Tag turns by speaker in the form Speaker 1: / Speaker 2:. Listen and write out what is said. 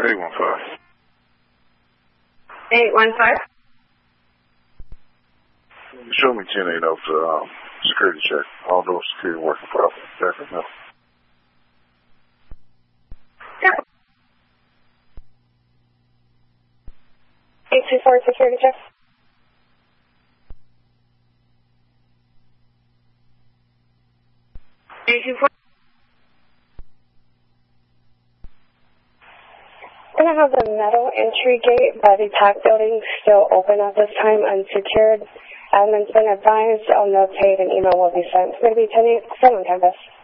Speaker 1: 815.
Speaker 2: 815?
Speaker 1: Show me 1080 to security check. All those security working properly. Definitely no.
Speaker 2: Yeah. 824 security check. 824. We're going to have the metal entry gate by the TAC building still open at this time, unsecured. Admin's been advised. I'll notate an email will be sent. It's going to be 10-8 on campus.